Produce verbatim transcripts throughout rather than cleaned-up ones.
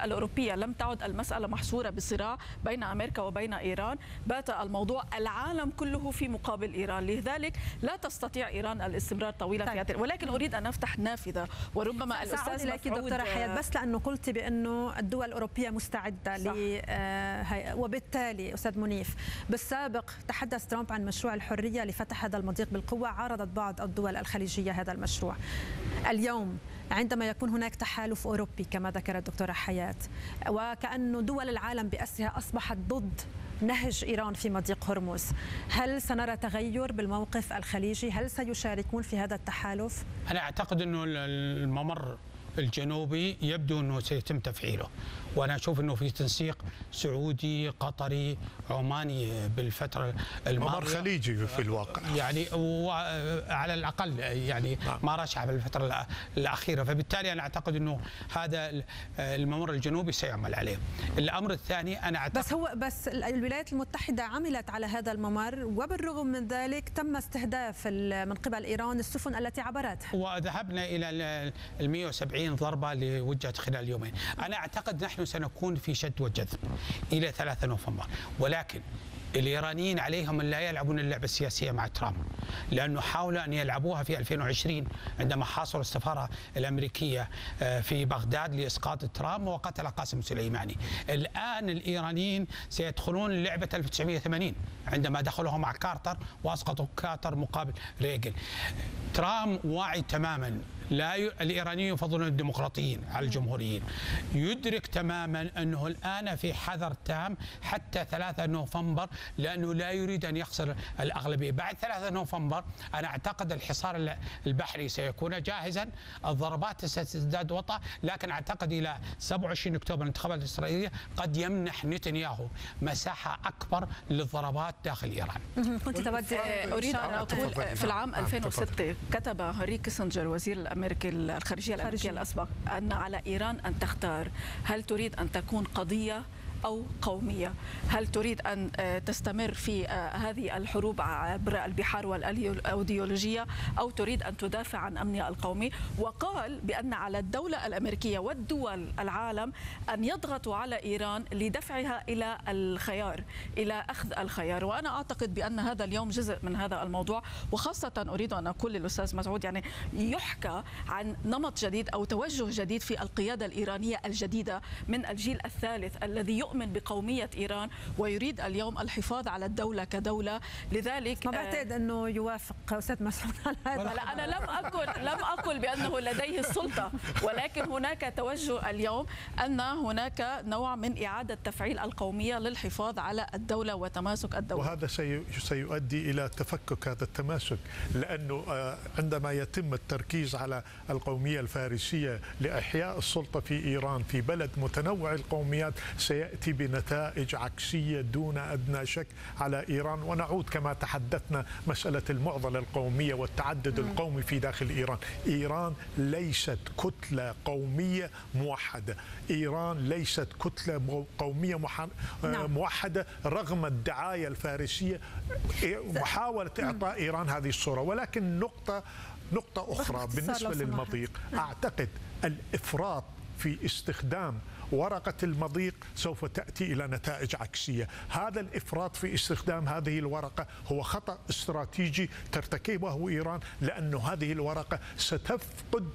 الأوروبية لم تعد المسألة محصورة بصراع بين أمريكا وبين إيران، بات الموضوع العالم كله في مقابل إيران، لذلك لا تستطيع إيران الاستمرار طويلا في هذه. ولكن أريد أن أفتح نافذة، وربما الأستاذ لك دكتورة حياة، بس لأنه قلت بأنه الدول الأوروبية مستعدة ل آه وبالتالي أستاذ منيف، بالسابق تحدث ترامب عن مشروع الحرية لفتح هذا المضيق بالقوة، عارضت بعض الدول الخليجية هذا المشروع. اليوم عندما يكون هناك تحالف أوروبي كما ذكرت الدكتورة حياة، وكأنه دول العالم بأسرها أصبحت ضد نهج إيران في مضيق هرمز، هل سنرى تغير بالموقف الخليجي؟ هل سيشاركون في هذا التحالف؟ أنا أعتقد أنه الممر الجنوبي يبدو أنه سيتم تفعيله، وأنا أشوف أنه في تنسيق سعودي قطري عماني بالفترة الماضية، ممر خليجي في الواقع يعني على الأقل يعني ما رشح بالفترة الأخيرة، فبالتالي أنا أعتقد أنه هذا الممر الجنوبي سيعمل عليه. الأمر الثاني أنا أعتقد بس هو بس الولايات المتحدة عملت على هذا الممر، وبالرغم من ذلك تم استهداف من قبل إيران السفن التي عبرتها، وذهبنا إلى ال مئة وسبعين ضربة اللي وجهت خلال يومين. أنا أعتقد نحن سنكون في شد وجذب إلى ثلاثة نوفمبر، ولكن الإيرانيين عليهم أن لا يلعبون اللعبة السياسية مع ترامب، لأنه حاولوا أن يلعبوها في ألفين وعشرين عندما حاصروا السفارة الأمريكية في بغداد لإسقاط ترامب وقتل قاسم سليماني. الآن الإيرانيين سيدخلون لعبة ألف وتسعمئة وثمانين عندما دخلوا مع كارتر وأسقطوا كارتر مقابل ريغن. ترامب واعي تماما، لا ي... الإيرانيين يفضلون الديمقراطيين على الجمهوريين، يدرك تماما أنه الآن في حذر تام حتى ثلاثة نوفمبر، لأنه لا يريد أن يخسر الأغلبية. بعد ثلاثة نوفمبر أنا أعتقد الحصار البحري سيكون جاهزا، الضربات ستزداد وطأ، لكن أعتقد إلى سبعة وعشرين أكتوبر الانتخابات الإسرائيلية قد يمنح نتنياهو مساحة أكبر للضربات داخل إيران. كنت توجه أريد أن أقول في العام ألفين وستة كتب هنري كيسنجر وزير الأمريكي الخارجية الأمريكية الأسبق أن على إيران أن تختار، هل تريد أن تكون قضية أو قومية؟ هل تريد أن تستمر في هذه الحروب عبر البحار والأيديولوجية، أو تريد أن تدافع عن أمنها القومي؟ وقال بأن على الدولة الأمريكية والدول العالم أن يضغطوا على إيران لدفعها إلى الخيار، إلى أخذ الخيار. وأنا أعتقد بأن هذا اليوم جزء من هذا الموضوع، وخاصة أريد أن أقول للأستاذ مسعود، يعني يحكى عن نمط جديد أو توجه جديد في القيادة الإيرانية الجديدة من الجيل الثالث الذي يؤمن من بقومية إيران ويريد اليوم الحفاظ على الدولة كدولة. لذلك ما بعتقد أنه يوافق أستاذ مسعود على هذا. لا، أنا لم أقل لم أقل بأنه لديه السلطة، ولكن هناك توجه اليوم أن هناك نوع من إعادة تفعيل القومية للحفاظ على الدولة وتماسك الدولة، وهذا سيؤدي إلى تفكك هذا التماسك، لأنه عندما يتم التركيز على القومية الفارسية لإحياء السلطة في إيران في بلد متنوع القوميات سيأتي بنتائج عكسية دون أدنى شك على إيران. ونعود كما تحدثنا مسألة المعضلة القومية والتعدد م. القومي في داخل إيران. إيران ليست كتلة قومية موحدة، إيران ليست كتلة قومية موحدة رغم الدعاية الفارسية محاولة إعطاء إيران هذه الصورة. ولكن نقطة نقطة أخرى بالنسبة للمضيق، أعتقد الإفراط في استخدام ورقة المضيق سوف تأتي إلى نتائج عكسية. هذا الإفراط في استخدام هذه الورقة هو خطأ استراتيجي ترتكبه إيران، لأن هذه الورقة ستفقد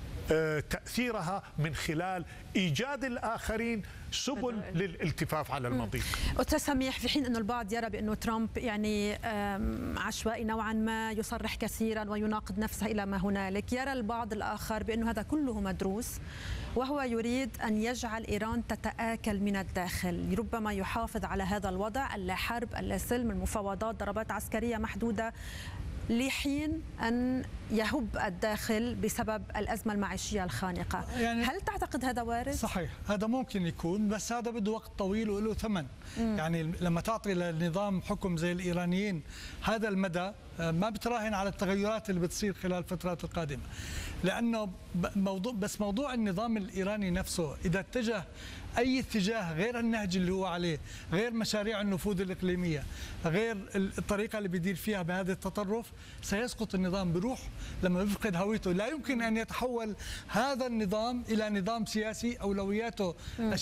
تأثيرها من خلال إيجاد الآخرين سبل للالتفاف على المضيق. أستاذ سميح، في حين أن البعض يرى بأنه ترامب يعني عشوائي نوعا ما، يصرح كثيرا ويناقض نفسه إلى ما هنالك، يرى البعض الآخر بأنه هذا كله مدروس، وهو يريد أن يجعل إيران تتآكل من الداخل، ربما يحافظ على هذا الوضع، اللا حرب اللا سلم، المفاوضات، ضربات عسكرية محدودة، لحين أن يهب الداخل بسبب الأزمة المعيشية الخانقة. يعني هل تعتقد هذا وارد؟ صحيح، هذا ممكن يكون، بس هذا بده وقت طويل وله ثمن. مم. يعني لما تعطي لنظام حكم زي الإيرانيين هذا المدى، ما بتراهن على التغيرات اللي بتصير خلال الفترات القادمة، لأنه موضوع بس موضوع النظام الإيراني نفسه إذا اتجه أي اتجاه غير النهج اللي هو عليه، غير مشاريع النفوذ الإقليمية، غير الطريقة اللي بيدير فيها بهذا التطرف، سيسقط النظام، بروح لما يفقد هويته. لا يمكن أن يتحول هذا النظام إلى نظام سياسي أولوياته